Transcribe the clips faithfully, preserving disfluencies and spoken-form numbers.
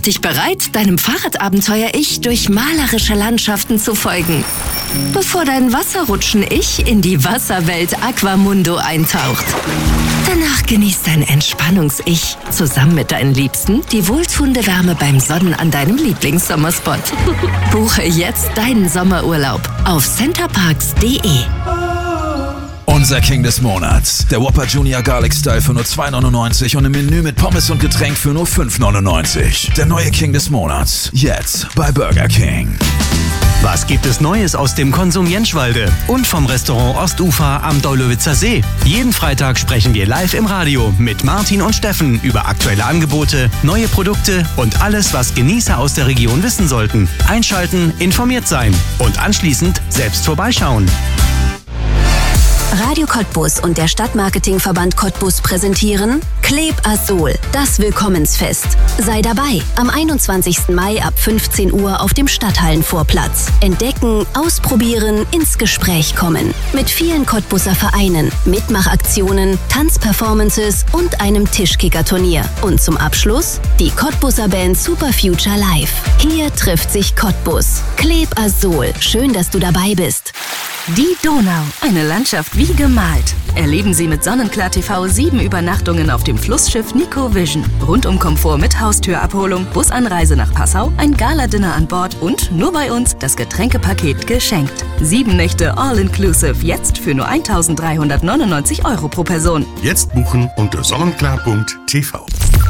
dich bereit, deinem Fahrradabenteuer-Ich durch malerische Landschaften zu folgen, bevor dein Wasserrutschen-Ich in die Wasserwelt Aquamundo eintaucht. Danach genießt dein Entspannungs-Ich zusammen mit deinen Liebsten die wohltuende Wärme beim Sonnen an deinem Lieblingssommerspot. Buche jetzt deinen Sommerurlaub auf centerparks punkt de. Unser King des Monats. Der Whopper Junior Garlic Style für nur zwei neunundneunzig und im Menü mit Pommes und Getränk für nur fünf neunundneunzig. Der neue King des Monats. Jetzt bei Burger King. Was gibt es Neues aus dem Konsum Jenschwalde und vom Restaurant Ostufer am Deulowitzer See? Jeden Freitag sprechen wir live im Radio mit Martin und Steffen über aktuelle Angebote, neue Produkte und alles, was Genießer aus der Region wissen sollten. Einschalten, informiert sein und anschließend selbst vorbeischauen. Radio Cottbus und der Stadtmarketingverband Cottbus präsentieren Kleb Azol, das Willkommensfest. Sei dabei am einundzwanzigsten Mai ab fünfzehn Uhr auf dem Stadthallenvorplatz. Entdecken, ausprobieren, ins Gespräch kommen. Mit vielen Cottbuser Vereinen, Mitmachaktionen, Tanzperformances und einem Tischkicker-Turnier. Und zum Abschluss die Cottbuser Band Super Future Live. Hier trifft sich Cottbus. Kleb Azol, schön, dass du dabei bist. Die Donau, eine Landschaft wie gemalt. Erleben Sie mit Sonnenklar T V sieben Übernachtungen auf dem Flussschiff Nico Vision. Rundum Komfort mit Haustürabholung, Busanreise nach Passau, ein Gala-Dinner an Bord und nur bei uns das Getränkepaket geschenkt. Sieben Nächte All-Inclusive, jetzt für nur eintausenddreihundertneunundneunzig Euro pro Person. Jetzt buchen unter sonnenklar punkt t v.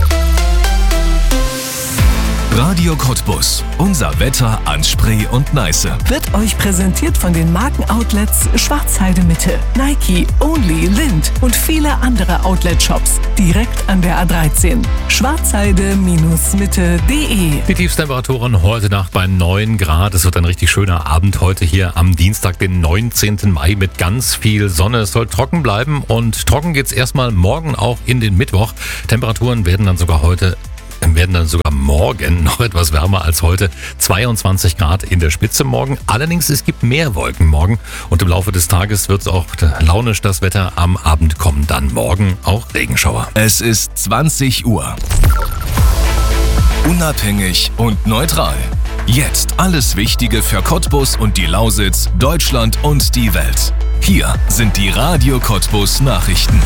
Radio Cottbus. Unser Wetter an Spree und Neiße. Wird euch präsentiert von den Markenoutlets Schwarzheide Mitte, Nike, Only, Lind und viele andere Outlet-Shops direkt an der A dreizehn. schwarzheide Mitte punkt de. Die Tiefstemperaturen heute Nacht bei neun Grad. Es wird ein richtig schöner Abend heute hier am Dienstag, den neunzehnten Mai mit ganz viel Sonne. Es soll trocken bleiben und trocken geht's erstmal morgen auch in den Mittwoch. Temperaturen werden dann sogar heute werden dann sogar morgen noch etwas wärmer als heute. zweiundzwanzig Grad in der Spitze morgen. Allerdings, es gibt mehr Wolken morgen und im Laufe des Tages wird es auch launisch das Wetter. Am Abend kommen dann morgen auch Regenschauer. Es ist zwanzig Uhr. Unabhängig und neutral. Jetzt alles Wichtige für Cottbus und die Lausitz, Deutschland und die Welt. Hier sind die Radio Cottbus Nachrichten.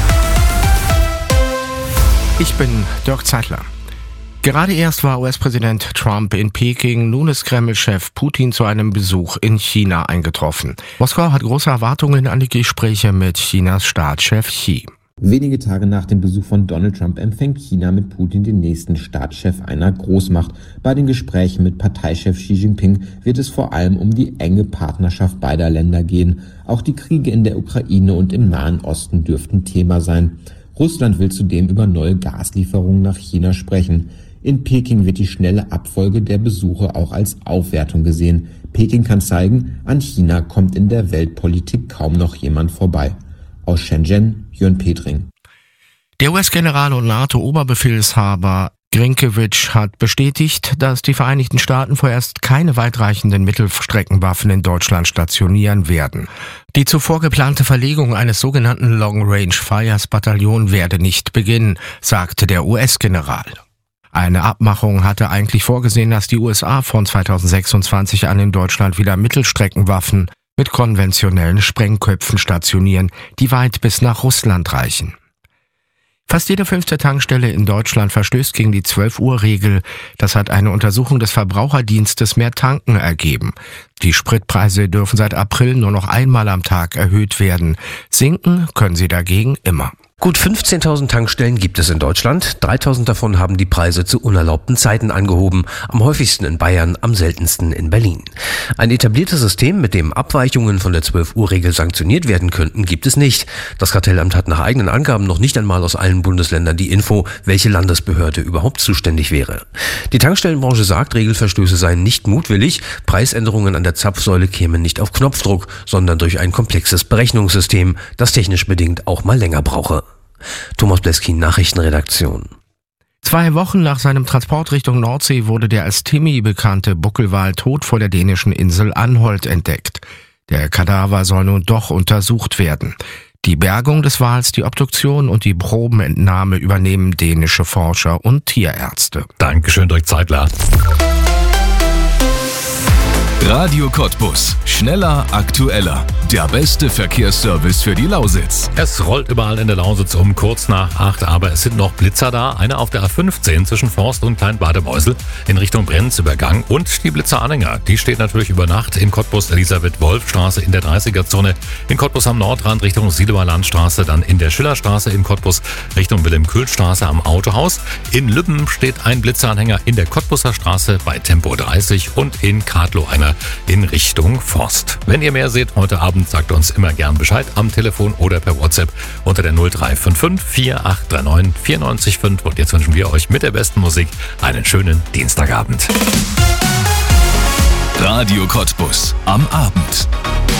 Ich bin Dirk Zeitler. Gerade erst war U S-Präsident Trump in Peking, nun ist Kreml-Chef Putin zu einem Besuch in China eingetroffen. Moskau hat große Erwartungen an die Gespräche mit Chinas Staatschef Xi. Wenige Tage nach dem Besuch von Donald Trump empfängt China mit Putin den nächsten Staatschef einer Großmacht. Bei den Gesprächen mit Parteichef Xi Jinping wird es vor allem um die enge Partnerschaft beider Länder gehen. Auch die Kriege in der Ukraine und im Nahen Osten dürften Thema sein. Russland will zudem über neue Gaslieferungen nach China sprechen. In Peking wird die schnelle Abfolge der Besuche auch als Aufwertung gesehen. Peking kann zeigen, an China kommt in der Weltpolitik kaum noch jemand vorbei. Aus Shenzhen, Jörn Petring. Der U S-General und NATO-Oberbefehlshaber Grinkewitsch hat bestätigt, dass die Vereinigten Staaten vorerst keine weitreichenden Mittelstreckenwaffen in Deutschland stationieren werden. Die zuvor geplante Verlegung eines sogenannten Long-Range-Fires-Bataillon werde nicht beginnen, sagte der U S-General. Eine Abmachung hatte eigentlich vorgesehen, dass die U S A von zweitausendsechsundzwanzig an in Deutschland wieder Mittelstreckenwaffen mit konventionellen Sprengköpfen stationieren, die weit bis nach Russland reichen. Fast jede fünfte Tankstelle in Deutschland verstößt gegen die zwölf-Uhr-Regel. Das hat eine Untersuchung des Verbraucherdienstes Mehr Tanken ergeben. Die Spritpreise dürfen seit April nur noch einmal am Tag erhöht werden. Sinken können sie dagegen immer. Gut fünfzehntausend Tankstellen gibt es in Deutschland. dreitausend davon haben die Preise zu unerlaubten Zeiten angehoben. Am häufigsten in Bayern, am seltensten in Berlin. Ein etabliertes System, mit dem Abweichungen von der zwölf-Uhr-Regel sanktioniert werden könnten, gibt es nicht. Das Kartellamt hat nach eigenen Angaben noch nicht einmal aus allen Bundesländern die Info, welche Landesbehörde überhaupt zuständig wäre. Die Tankstellenbranche sagt, Regelverstöße seien nicht mutwillig. Preisänderungen an der Zapfsäule kämen nicht auf Knopfdruck, sondern durch ein komplexes Berechnungssystem, das technisch bedingt auch mal länger brauche. Thomas Bleskin, Nachrichtenredaktion. Zwei Wochen nach seinem Transport Richtung Nordsee wurde der als Timmy bekannte Buckelwal tot vor der dänischen Insel Anholt entdeckt. Der Kadaver soll nun doch untersucht werden. Die Bergung des Wals, die Obduktion und die Probenentnahme übernehmen dänische Forscher und Tierärzte. Dankeschön, Dirk Zeitler. Radio Cottbus. Schneller, aktueller. Der beste Verkehrsservice für die Lausitz. Es rollt überall in der Lausitz um kurz nach acht, aber es sind noch Blitzer da. Einer auf der A fünfzehn zwischen Forst und Klein-Bademeusel in Richtung Brenzübergang. Und die Blitzeranhänger, die steht natürlich über Nacht in Cottbus Elisabeth-Wolf-Straße in der dreißiger-Zone. In Cottbus am Nordrand Richtung Siedewer Landstraße, dann in der Schillerstraße in Cottbus Richtung Wilhelm-Kühl-Straße am Autohaus. In Lübben steht ein Blitzeranhänger in der Cottbuser Straße bei Tempo dreißig und in Kadlow einer in Richtung Forst. Wenn ihr mehr seht heute Abend, sagt uns immer gern Bescheid am Telefon oder per WhatsApp unter der null drei fünf fünf vier acht drei neun vier neun fünf. Und jetzt wünschen wir euch mit der besten Musik einen schönen Dienstagabend. Radio Cottbus am Abend.